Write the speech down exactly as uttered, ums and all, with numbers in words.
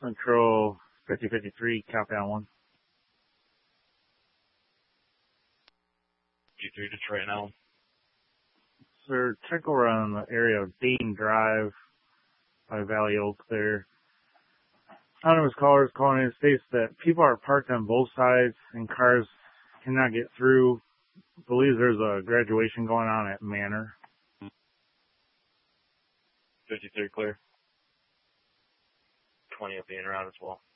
Control fifty fifty-three, copy on one. G three Detroit now. Sir, check over on the area of Dayton Drive by Valley Oak there. Anonymous callers calling in states that people are parked on both sides and cars cannot get through. Believes there's a graduation going on at Manor. fifty-three clear. twenty up in and around as well.